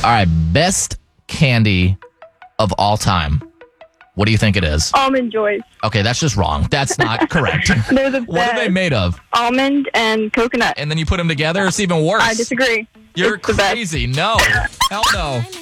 All right, best candy of all time. What do you think it is? Almond Joys. Okay, that's just wrong. That's not correct. They're the best. What are they made of? Almond and coconut. And then you put them together? It's even worse. I disagree. You're It's the best. crazy. No. Hell no.